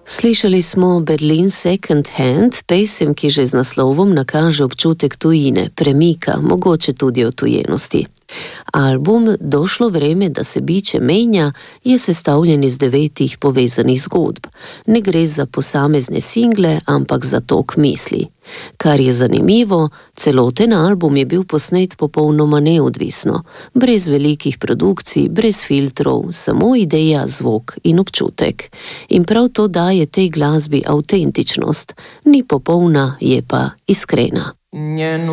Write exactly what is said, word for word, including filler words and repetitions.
Slišali smo Berlin Second Hand, pesem, ki že z naslovom nakaže občutek tujine, premika, mogoče tudi otujenosti. Album Došlo vreme, da se biče menja je sestavljen iz devetih povezanih zgodb. Ne gre za posamezne single, ampak za tok misli. Kar je zanimivo, celoten album je bil posnet popolnoma neodvisno, brez velikih produkcij, brez filtrov, samo ideja, zvok in občutek. In prav to daje tej glasbi avtentičnost, ni popolna, je pa iskrena.